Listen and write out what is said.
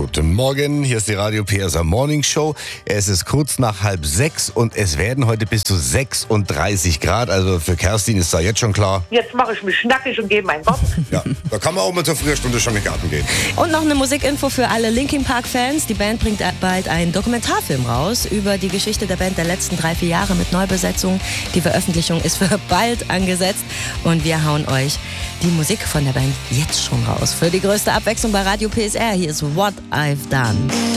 Guten Morgen, hier ist die Radio PSA Morning Show. Es ist kurz nach 5:30 und es werden heute bis zu 36 Grad. Also für Kerstin ist da jetzt schon klar. Jetzt mache ich mich schnackig und gehe in meinen Garten. Ja, da kann man auch mal zur Frühstunde schon in den Garten gehen. Und noch eine Musikinfo für alle Linkin Park-Fans. Die Band bringt bald einen Dokumentarfilm raus über die Geschichte der Band der letzten 3-4 Jahre mit Neubesetzung. Die Veröffentlichung ist für bald angesetzt und wir hauen euch die Musik von der Band jetzt schon raus. Für die größte Abwechslung bei Radio PSR, hier ist What I've Done.